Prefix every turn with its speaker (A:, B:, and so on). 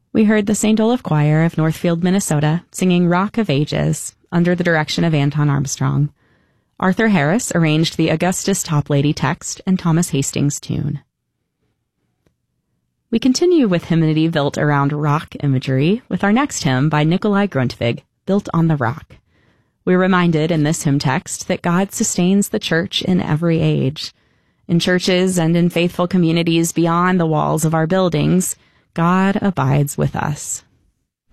A: We heard the St. Olaf Choir of Northfield, Minnesota, singing Rock of Ages under the direction of Anton Armstrong. Arthur Harris arranged the Augustus Toplady text and Thomas Hastings tune. We continue with hymnody built around rock imagery with our next hymn by Nikolai Grundtvig, Built on the Rock. We're reminded in this hymn text that God sustains the church in every age. In churches and in faithful communities beyond the walls of our buildings, God abides with us.